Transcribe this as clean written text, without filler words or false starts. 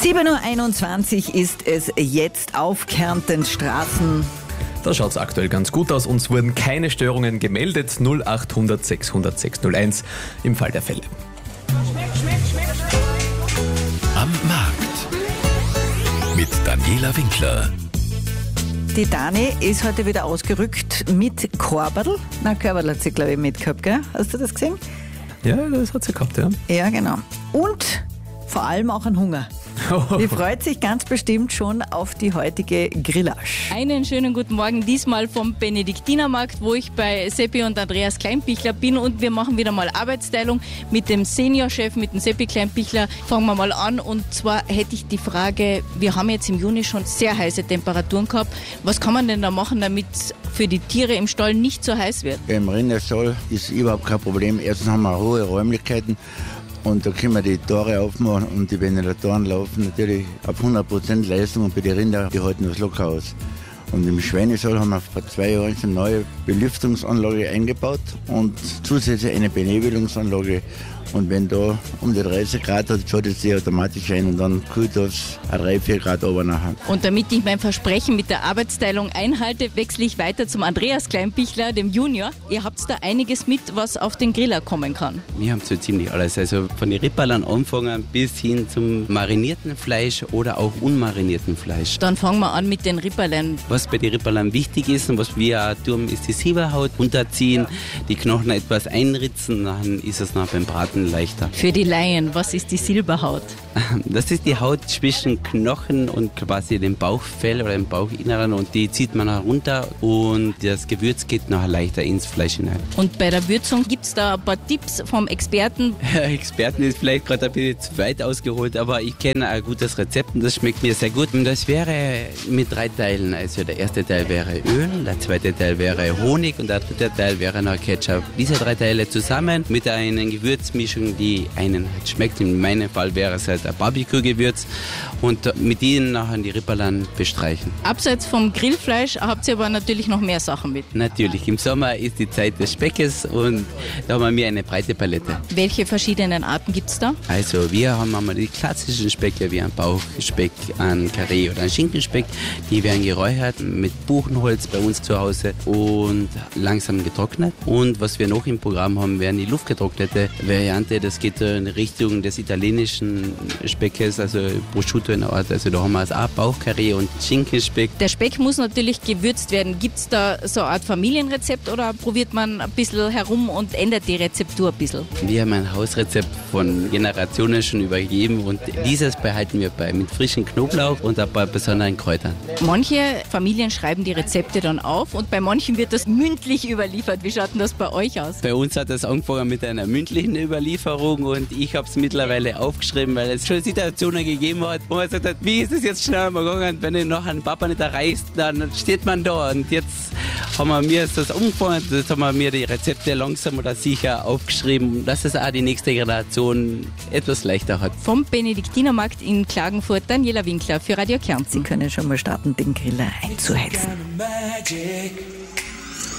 7.21 Uhr ist es jetzt auf Kärntens Straßen. Da schaut es aktuell ganz gut aus. Uns wurden keine Störungen gemeldet. 0800 600 601 im Fall der Fälle. Am Markt mit Daniela Winkler. Die Dani ist heute wieder ausgerückt mit Korberl. Na, Korberl hat sie, glaube ich, mitgehabt, gell? Hast du das gesehen? Ja, das hat sie gehabt, ja. Ja, genau. Und vor allem auch einen Hunger. Die freut sich ganz bestimmt schon auf die heutige Grillage. Einen schönen guten Morgen, diesmal vom Benediktinermarkt, wo ich bei Seppi und Andreas Kleinbichler bin, und wir machen wieder mal Arbeitsteilung mit dem Seniorchef, mit dem Seppi Kleinbichler. Fangen wir mal an, und zwar hätte ich die Frage, wir haben jetzt im Juni schon sehr heiße Temperaturen gehabt. Was kann man denn da machen, damit für die Tiere im Stall nicht so heiß wird? Im Rinderstall ist überhaupt kein Problem. Erstens haben wir hohe Räumlichkeiten. Und da können wir die Tore aufmachen und die Ventilatoren laufen natürlich auf 100% Leistung, und bei den Rindern, die halten das locker aus. Und im Schweinestall haben wir vor 2 Jahren eine neue Belüftungsanlage eingebaut und zusätzlich eine Benebelungsanlage. Und wenn da um die 30 Grad hat, schaltet sie automatisch ein und dann kühlt das 3-4 Grad runter nachher. Und damit ich mein Versprechen mit der Arbeitsteilung einhalte, wechsle ich weiter zum Andreas Kleinbichler, dem Junior. Ihr habt da einiges mit, was auf den Griller kommen kann. Wir haben so ziemlich alles, also von den Ripperlern anfangen bis hin zum marinierten Fleisch oder auch unmarinierten Fleisch. Dann fangen wir an mit den Ripperlern. Was bei den Ripperlern wichtig ist und was wir auch tun, ist die Silberhaut unterziehen, die Knochen etwas einritzen, dann ist es nach beim Braten leichter. Für die Laien, was ist die Silberhaut? Das ist die Haut zwischen Knochen und quasi dem Bauchfell oder dem Bauchinneren, und die zieht man herunter und das Gewürz geht nachher leichter ins Fleisch hinein. Und bei der Würzung gibt es da ein paar Tipps vom Experten? Experten ist vielleicht gerade ein bisschen zu weit ausgeholt, aber ich kenne ein gutes Rezept und das schmeckt mir sehr gut. Und das wäre mit 3 Teilen. Also der erste Teil wäre Öl, der zweite Teil wäre Honig und der dritte Teil wäre noch Ketchup. Diese 3 Teile zusammen mit einer Gewürzmischung, die einen schmeckt. In meinem Fall wäre es halt ein Barbecue-Gewürz, und mit ihnen nachher die Ripperlern bestreichen. Abseits vom Grillfleisch habt ihr aber natürlich noch mehr Sachen mit. Natürlich, im Sommer ist die Zeit des Speckes und da haben wir eine breite Palette. Welche verschiedenen Arten gibt es da? Also wir haben einmal die klassischen Specken wie ein Bauchspeck, ein Karree oder ein Schinkenspeck. Die werden geräuchert mit Buchenholz bei uns zu Hause und langsam getrocknet. Und was wir noch im Programm haben, wären die luftgetrocknete Variante. Das geht in Richtung des italienischen Speckes, also Prosciutto in der Art. Also da haben wir auch Bauchkarree und Schinkenspeck. Der Speck muss natürlich gewürzt werden. Gibt es da so eine Art Familienrezept oder probiert man ein bisschen herum und ändert die Rezeptur ein bisschen? Wir haben ein Hausrezept von Generationen schon übergeben, und dieses behalten wir bei mit frischem Knoblauch und ein paar besonderen Kräutern. Manche Familien schreiben die Rezepte dann auf und bei manchen wird das mündlich überliefert. Wie schaut denn das bei euch aus? Bei uns hat das angefangen mit einer mündlichen Überlieferung, und ich habe es mittlerweile aufgeschrieben, weil es schon Situationen gegeben hat, wo man gesagt hat, wie ist es jetzt schnell mal gegangen, wenn du noch einen Papa nicht erreichst, dann steht man da. Und jetzt haben wir mir das umgefangen, jetzt haben wir mir die Rezepte langsam oder sicher aufgeschrieben, dass es auch die nächste Generation etwas leichter hat. Vom Benediktinermarkt in Klagenfurt, Daniela Winkler für Radio Kärnten. Sie können schon mal starten, den Griller einzuheizen.